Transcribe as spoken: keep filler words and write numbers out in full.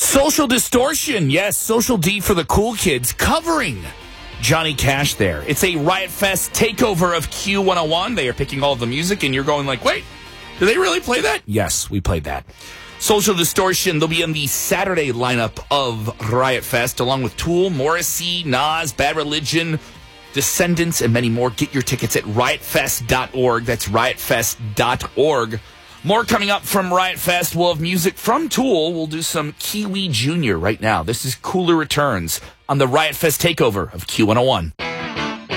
Social Distortion, yes, Social D for the cool kids, covering Johnny Cash there. It's a Riot Fest takeover of Q one oh one. They are picking all of the music, and you're going like, wait, do they really play that? Yes, we played that. Social Distortion, they'll be in the Saturday lineup of Riot Fest, along with Tool, Morrissey, Nas, Bad Religion, Descendants, and many more. Get your tickets at riot fest dot org. That's riot fest dot org. More coming up from Riot Fest. We'll have music from Tool. We'll do some Kiwi Junior right now. This is Cooler Returns on the Riot Fest takeover of Q one oh one.